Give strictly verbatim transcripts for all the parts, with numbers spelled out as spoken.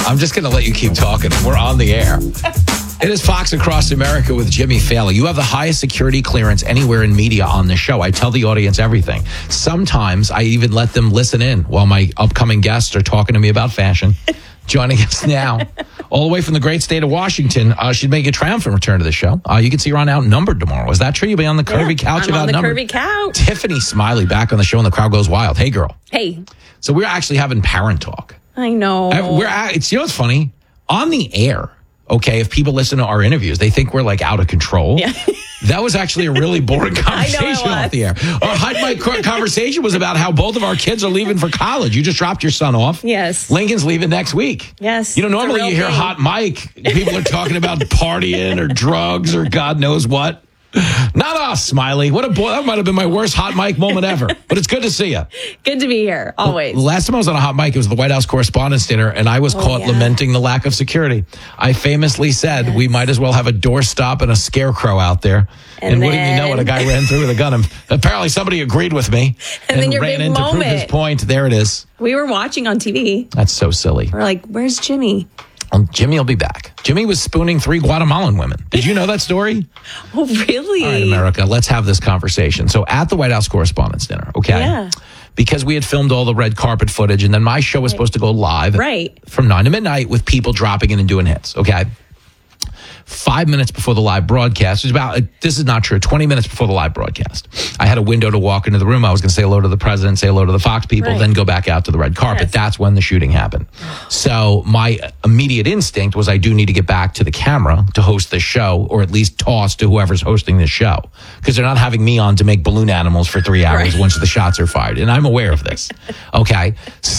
I'm just going to let you keep talking. We're on the air. It is Fox Across America with Jimmy Failla. You have the highest security clearance anywhere in media on this show. I tell the audience everything. Sometimes I even let them listen in while my upcoming guests are talking to me about fashion. Joining us now, all the way from the great state of Washington, uh, she'd make a triumphant return to the show. Uh, you can see her on Outnumbered tomorrow. Is that true? You'll be on the curvy yeah, couch I'm of on the Outnumbered? curvy couch. Tiffany Smiley back on the show and the crowd goes wild. Hey, girl. Hey. So we're actually having parent talk. I know. Uh, We're at, it's, you know what's funny? On the air, okay, if people listen to our interviews, they think we're like out of control. Yeah. That was actually a really boring conversation off the air. Our hot mic conversation was about how both of our kids are leaving for college. You just dropped your son off. Yes. Lincoln's leaving next week. Yes. You know, normally you hear thing. hot mic. People are talking about partying or drugs or God knows what. Not us, Smiley. What a boy. That might have been my worst hot mic moment ever. But it's good to see you. Good to be here, always. Last time I was on a hot mic, it was the White House Correspondents' Dinner, and I was oh, caught yeah. lamenting the lack of security. I famously said yes. we might as well have a doorstop and a scarecrow out there. And, and then, wouldn't you know it, a guy ran through with a gun. And apparently somebody agreed with me and, and then your ran big in moment. to prove his point. There it is. We were watching on T V. That's so silly. We're like, where's Jimmy? Um, Jimmy will be back. Jimmy was spooning three Guatemalan women. Did you know that story? Oh, really? All right, America, let's have this conversation. So at the White House Correspondents' Dinner, okay? Yeah. Because we had filmed all the red carpet footage, and then my show was right. supposed to go live right. from nine to midnight with people dropping in and doing hits, okay? Five minutes before the live broadcast, it was about, this is not true, twenty minutes before the live broadcast, I had a window to walk into the room. I was going to say hello to the president, say hello to the Fox people, right. then go back out to the red carpet. Yes. That's when the shooting happened. So my immediate instinct was I do need to get back to the camera to host this show, or at least toss to whoever's hosting this show, because they're not having me on to make balloon animals for three hours right. once the shots are fired. And I'm aware of this. Okay.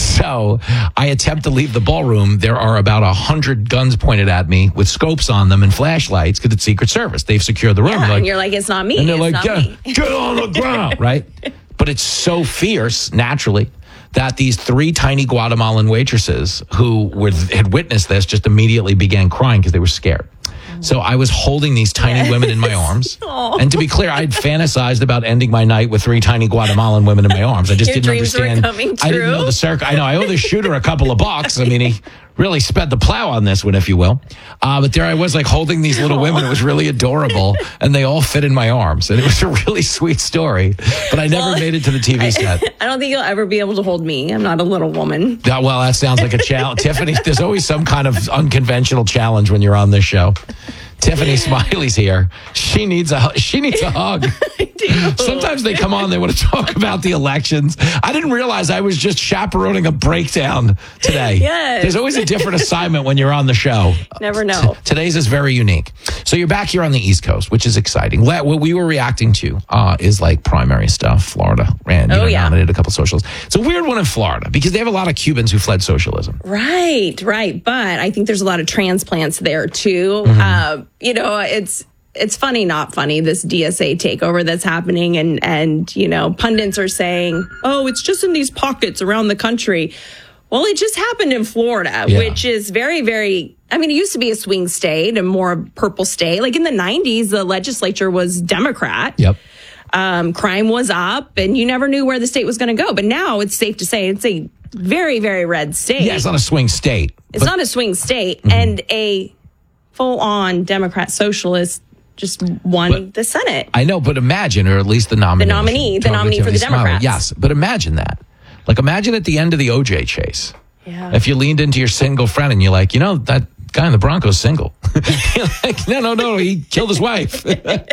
So I attempt to leave the ballroom. There are about a hundred guns pointed at me with scopes on them and flashlights because it's Secret Service. They've secured the room. Yeah, like, and you're like, it's not me. and they're it's like, not get, me. get on the ground, right? But it's so fierce, naturally, that these three tiny Guatemalan waitresses who were, had witnessed this just immediately began crying because they were scared. So I was holding these tiny yes. women in my arms. Aww. And to be clear, I'd fantasized about ending my night with three tiny Guatemalan women in my arms. I just Your didn't dreams understand. Were coming true. I didn't know the circle. I know I owe the shooter a couple of bucks. I mean, he really sped the plow on this one, if you will. Uh, but there I was, like, holding these little women. It was really adorable. And they all fit in my arms. And it was a really sweet story. But I never well, made it to the T V set. I don't think you'll ever be able to hold me. I'm not a little woman. Yeah, well, that sounds like a challenge. Tiffany, there's always some kind of unconventional challenge when you're on this show. Tiffany Smiley's here. She needs a she needs a hug. I do. Sometimes they come on, they want to talk about the elections. I didn't realize I was just chaperoning a breakdown today. Yes. There's always a different assignment when you're on the show. Never know. T- today's is very unique. So you're back here on the East Coast, which is exciting. What we were reacting to uh, is like primary stuff. Florida ran, you oh, know, yeah. nominated a couple socialists. It's a weird one in Florida because they have a lot of Cubans who fled socialism. Right, right. But I think there's a lot of transplants there too. Mm-hmm. Uh, you know, it's it's funny, not funny, this D S A takeover that's happening. And, and, you know, pundits are saying, oh, it's just in these pockets around the country. Well, it just happened in Florida, yeah. which is very, very, I mean, it used to be a swing state, a more purple state. Like in the nineties, the legislature was Democrat. Yep. Um, crime was up and you never knew where the state was going to go. But now it's safe to say it's a very, very red state. Yeah, it's not a swing state. It's not a swing state. Mm-hmm. And a full-on Democrat socialist just won but, the Senate. I know, but imagine, or at least the nominee. The nominee, the nominee for the Democrats. Yes, but imagine that. Like, imagine at the end of the O J chase. Yeah. If you leaned into your single friend and you're like, you know, that guy in the Broncos single. You're like, no, no, no, he killed his wife.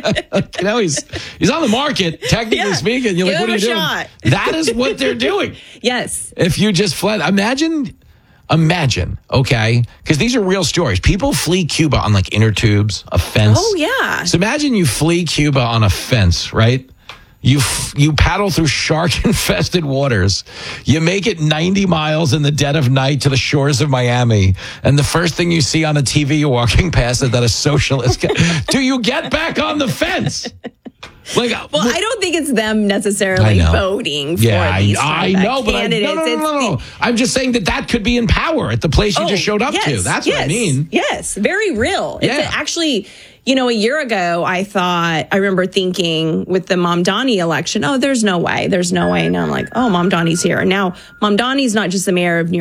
You know, he's he's on the market, technically yeah. speaking. You're Give like, what are you doing? Shot. That is what they're doing. Yes. If you just fled, imagine... Imagine, okay, because these are real stories. People flee Cuba on like inner tubes, a fence. Oh, yeah. So imagine you flee Cuba on a fence, right? You f- you paddle through shark-infested waters. You make it ninety miles in the dead of night to the shores of Miami. And the first thing you see on a T V you're walking past is that a socialist... Guy, do you get back on the fence? Like, well, I don't think it's them necessarily voting for yeah, these I, I know, but I, no, no, no, no, no. The, I'm just saying that that could be in power at the place you oh, just showed up yes, to. That's yes, what I mean. Yes, very real. Yeah. It's actually, you know, a year ago, I thought, I remember thinking with the Mamdani election, oh, there's no way, there's no way. And I'm like, oh, Mamdani's here. And now Mamdani's not just the mayor of New York